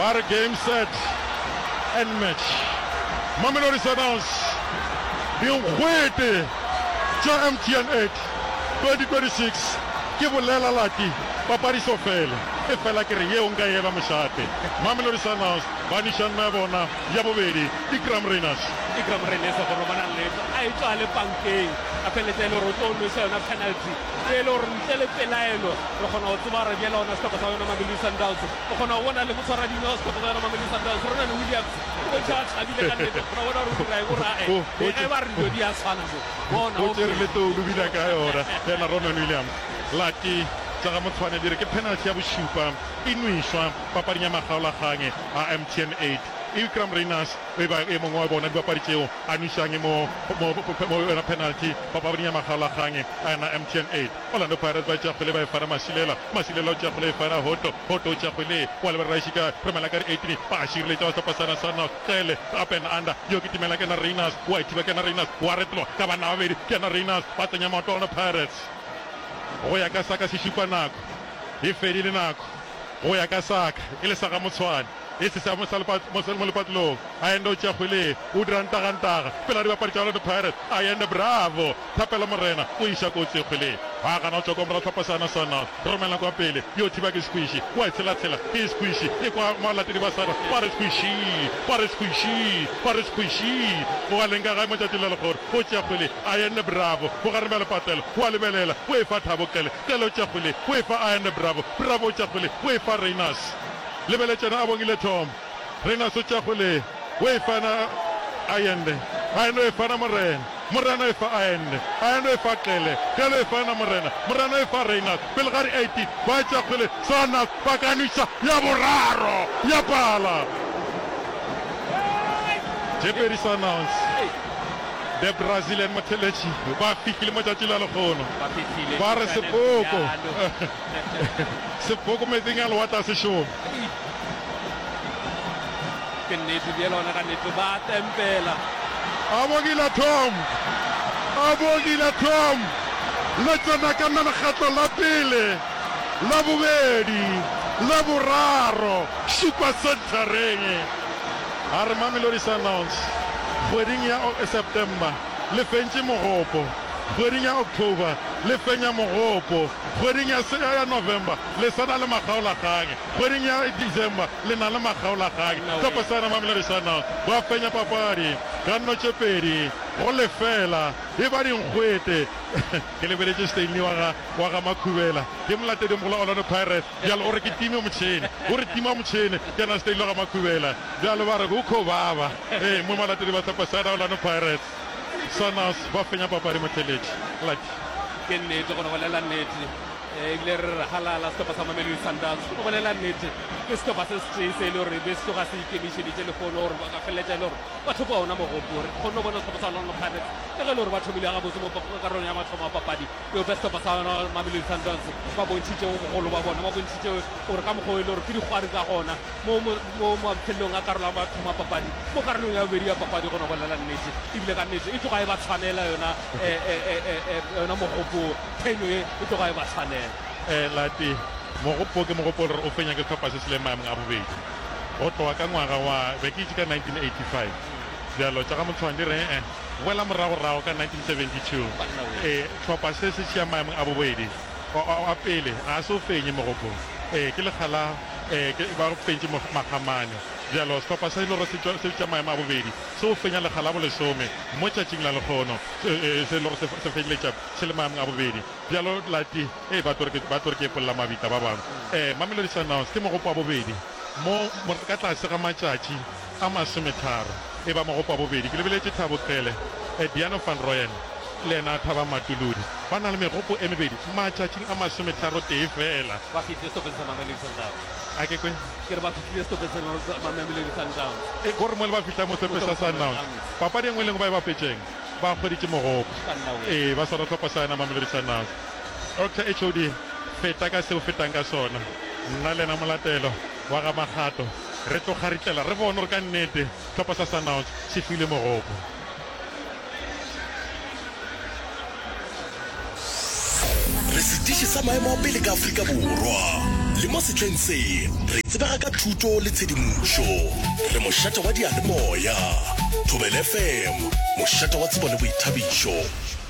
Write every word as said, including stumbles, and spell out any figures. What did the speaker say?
Bar game set and match. Mamelodi Sundowns dingwete tša M T N eight twenty twenty-six ke bolela lati papadi sofela e fela ke re yeo nka eba mošate. Mamelodi Sundowns ba nišana bona ya bobedi Ikram Reyners. Ikram Reyners go re bona le a etswa le bankeng a feletse le ro tlo se yona penalty le lo re ntele pelaelo re gona go tseba re bjela ona stop sa yona Mamelodi Sundowns o gona go bona le motshwara dino stop sa yona Mamelodi Sundowns rona le Williams o tša tša di le ka nete rona bona re tla go ra e e ba re dio di a tshwana mo bona o tsere le to lu bila ka yona yena Ronwen Williams lati tsa mo tshwane dire ke penalty ya bošupa inuishwa papadi ya magaolaganye a M T N eight. Ikram Reyners e ba e mongwe wa bona di papadi tseo a nušang mo mo yona penalty papadi ya magaolaganye a na M T N eight. Orlando Pirates ba tša kgole ba e fara Masilela Masilela o tša kgole e fara Hoto Hoto o tša kgole wa le ba raishika premela ka eighteen ba širile tša sa pasana sana kele up and under yo ke timela ke na Reyners wa ithiba ke na Reyners wa retlo ka bana ba bedi ke na Reyners ba tsenya maoto ona Pirates go ya ka saka se šipa nako e fedile nako go ya ka saka e le saka motshwane e se sa mo mo lepatlong a enda o tša kgwele o dira ntagantaga pela di bapadi tša Orlando Pirates a enda bravo thapela morena o iša kotsi kgwele a gana o tšwa mora tlhopasana sana romela kwa pele yo thiba ke squishi wa itshelatshela ke squishi e kwa malatedi ba sana ba re squishi ba re squishi ba re squishi o ga lenka ga motšatši le legore o tša kgwele a enda bravo go ga remela patelo wa lebelela o e fa thabo kele kele o tša kgwele o e fa a enda bravo bravo o tša kgwele o e fa Reyners lebeletšana a bongile Tom Reyners o tša kgwele o e fana a ende a ende o e fana morena morena e fa a ende a ende o e fa kele kele e fana morena morena e fa Reyners pele ga di eighty ba tša kgwele Sundowns ba ka nuša ya boraro ya pala Jeopardy Sundowns the Brazilian Matelechi ba fihlile motšatši la lekgono ba re sepoko sepoko metseng a lewata sešomo ke nnete bjela ona ka nnete ba tempela a bogile Tom a bogile Tom le tsena ka nna lekgetlo la pele la bobedi la boraro šupa centereng a re Mamelodi Sundowns kgweding ya September le fentše mogopo kgweding ya October le fenya mogopo kgweding ya November le sana le magaolaganye kgweding ya December le na le magaolaganye tlhopasana Mamelodi Sundowns ba fenya papadi ka nnotše pedi go lefela e ba dinkgwete ke lebeletše Stanley wa ga Makhubela ke molatedi mogolo Orlando Pirates bjalo o re ke time motšhene o re tima motšhene ke na Stanley wa ga Makhubela bjalo ba re go kobaba e mo malatedi ba tlhopasana Orlando Pirates Sundowns ba fenya papadi motheletši lati ke nnete go bolela nnete ebile re halala setopa sa Mamelodi Sundowns go bolela nnete ke setopa se se se le gore be se tloga se ikemišeditše lekgono gore ba ka feleletša le gore batho ba ona mogopo gore kgonne bona setopa sa Orlando Pirates le ge le gore ba thomile ga botse mo karolong ya mathomo a papadi eo be setopa sa Mamelodi Sundowns ba bontšhitše bogolo ba bona ba bontšhitše gore ka mokgwa e le gore ke dikgwari tsa gona mo mafelelong a karolo ya mathomo a papadi mo karolong ya bobedi ya papadi gona bolela nnete ebile ka nnete e tloga e ba tshwanela yona yona mogopo phenyo e e tloga e ba tshwanela eh lati mogopo ke mogopo re o fenya ke tlhopha se se le maemong a bobedi go tloga ka ngwaga wa be ke itse ka nineteen eighty-five bjalo tša ga motshwane di re e wela moragorago ka nineteen seventy-two eh tlhopha se se tšea maemong a bobedi a pele ga se o fenye mogopong eh ke lekgala eh ba fentše magamane bjalo setlhopha sa ile gore se tša maemo a bobedi se o fenya lekgala bo lesome mo tšatšing la lekgono se le gore se feleletša se le maemo a bobedi bjalo lati e ba tore ke epolela mabita ba bangwe um Mamelodi Sundowns ke mogopo a bobedi mo ka tlase ga matšatši a masometharo e ba mogopo a bobedi ke lebeletše Thabo Kele Diano van Rooyen le ena Thaba Matuludi ba na le megopo e mebedi matšatšing a masometharo tee fela ba fitlhe stopeng sa Mamelodi Sundowns a ke kwe ke re ba fitlhile stopeng sa Mamelodi Sundowns e gore mo le ba fitlha mo stopeng sa Sundowns papadi engwe lengwe ba e bapetšeng ba kgweditše mogopo ee ba sona tlhopha sa ena Mamelodi Sundowns Doctor H O D feta ka seo fetang ka sona nna le ena molatelo wa ga Magato re tloga re tlela re bone gore ka nnete tlhopha sa Sundowns se file mogopo re setiše sa maemo a pele ka Afrika Borwa le mo setleng se re tsebega ka thuto le tshedimošo re mošate wa dialemoya Thobela F M mošate wa tsebo le boithabišo.